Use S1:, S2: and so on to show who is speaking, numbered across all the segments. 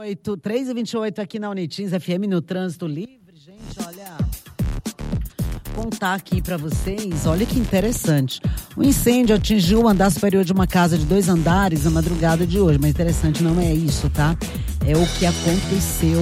S1: 3h28 aqui na Unitins FM no Trânsito Livre. Gente, olha, contar aqui pra vocês, olha que interessante. O incêndio atingiu o andar superior de uma casa de 2 andares na madrugada de hoje, mas interessante não é isso, tá? É o que aconteceu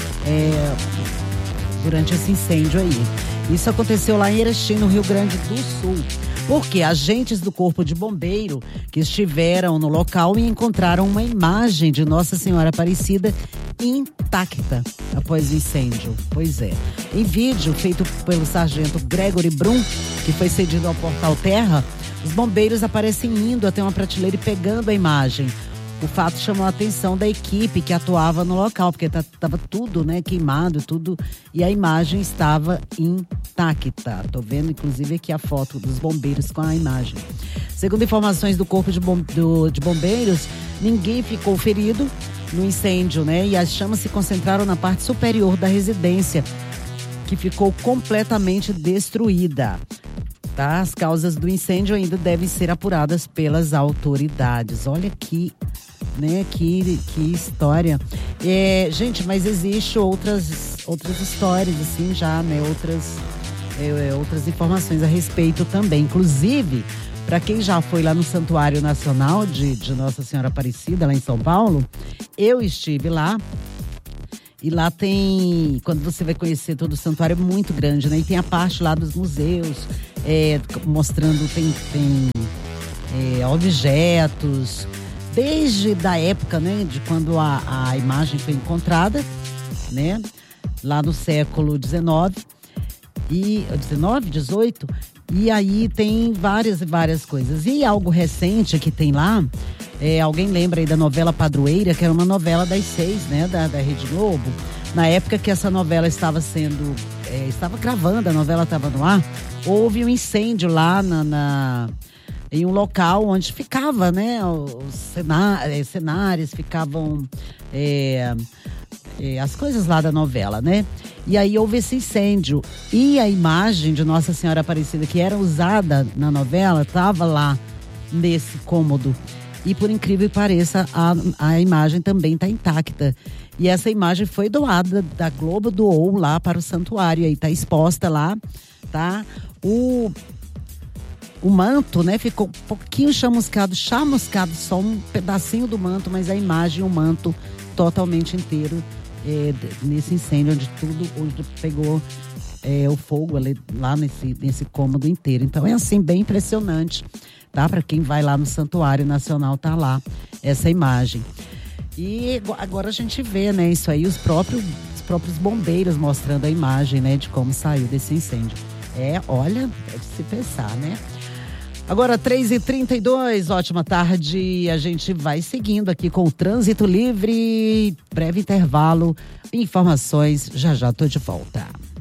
S1: durante esse incêndio aí. Isso aconteceu lá em Erechim, no Rio Grande do Sul. Porque agentes do Corpo de Bombeiro que estiveram no local e encontraram uma imagem de Nossa Senhora Aparecida intacta após o incêndio. Pois é. Em vídeo feito pelo sargento Gregory Brum, que foi cedido ao Portal Terra, os bombeiros aparecem indo até uma prateleira e pegando a imagem. O fato chamou a atenção da equipe que atuava no local, porque estava tudo, né, queimado, tudo, e a imagem estava intacta. Tô vendo, inclusive, aqui a foto dos bombeiros com a imagem. Segundo informações do Corpo de Bombeiros, ninguém ficou ferido no incêndio, né, e as chamas se concentraram na parte superior da residência, que ficou completamente destruída. Tá? As causas do incêndio ainda devem ser apuradas pelas autoridades. Olha que, né, que história. Gente, mas existe outras histórias, assim, já, né? Outras informações a respeito também. Inclusive, para quem já foi lá no Santuário Nacional de Nossa Senhora Aparecida, lá em São Paulo, eu estive lá. E lá tem, quando você vai conhecer todo o santuário, é muito grande, né? E tem a parte lá dos museus, mostrando, tem objetos, desde da época, né? De quando a imagem foi encontrada, né? Lá no século XIX, XVIII, e aí tem várias coisas. E algo recente que tem lá, alguém lembra aí da novela Padroeira, que era uma novela das 6, né, da Rede Globo. Na época que essa novela estava estava gravando, a novela estava no ar, houve um incêndio lá em um local onde ficava, né, os cenários, ficavam as coisas lá da novela, né? E aí houve esse incêndio. E a imagem de Nossa Senhora Aparecida, que era usada na novela, estava lá nesse cômodo. E por incrível que pareça, a imagem também está intacta. E essa imagem foi doada, da Globo doou lá para o santuário. Aí está exposta lá, tá? O manto, né, ficou um pouquinho chamuscado, só um pedacinho do manto, mas a imagem, o manto totalmente inteiro nesse incêndio, onde pegou o fogo ali, lá nesse cômodo inteiro. Então é assim, bem impressionante, tá? Para quem vai lá no Santuário Nacional, tá lá essa imagem. E agora a gente vê, né, isso aí, os próprios bombeiros mostrando a imagem, né, de como saiu desse incêndio. Olha, deve se pensar, né? Agora 3h32, ótima tarde, a gente vai seguindo aqui com o Trânsito Livre, breve intervalo, informações, já tô de volta.